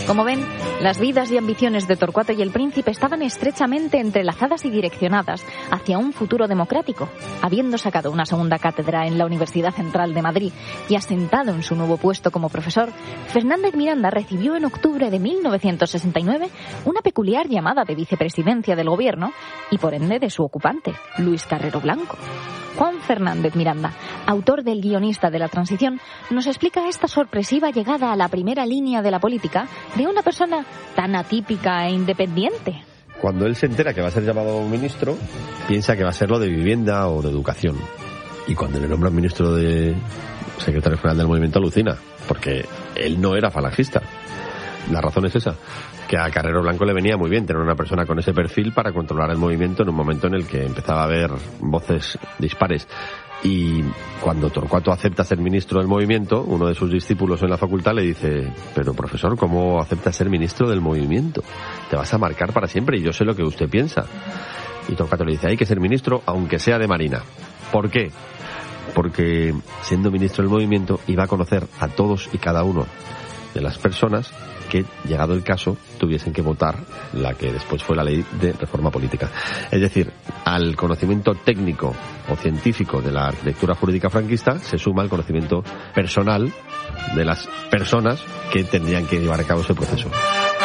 Como ven, las vidas y ambiciones de Torcuato y el Príncipe estaban estrechamente entrelazadas y direccionadas hacia un futuro democrático. Habiendo sacado una segunda cátedra en la Universidad Central de Madrid y asentado en su nuevo puesto como profesor, Fernández Miranda recibió en octubre de 1969 una peculiar llamada de vicepresidencia del gobierno y por ende de su ocupante, Luis Carrero Blanco. Juan Fernández Miranda, autor del Guionista de la Transición, nos explica esta sorpresiva llegada a la primera línea de la política de una persona tan atípica e independiente. Cuando él se entera que va a ser llamado ministro, piensa que va a ser lo de vivienda o de educación. Y cuando le nombran ministro de secretario general del movimiento, alucina, porque él no era falangista. La razón es esa, que a Carrero Blanco le venía muy bien tener una persona con ese perfil para controlar el movimiento en un momento en el que empezaba a haber voces dispares. Y cuando Torcuato acepta ser ministro del movimiento, uno de sus discípulos en la facultad le dice: pero profesor, ¿cómo aceptas ser ministro del movimiento? Te vas a marcar para siempre y yo sé lo que usted piensa. Y Torcuato le dice: hay que ser ministro aunque sea de Marina. ¿Por qué? Porque siendo ministro del movimiento iba a conocer a todos y cada uno de las personas que, llegado el caso, tuviesen que votar la que después fue la ley de reforma política. Es decir, al conocimiento técnico o científico de la arquitectura jurídica franquista se suma el conocimiento personal de las personas que tendrían que llevar a cabo ese proceso.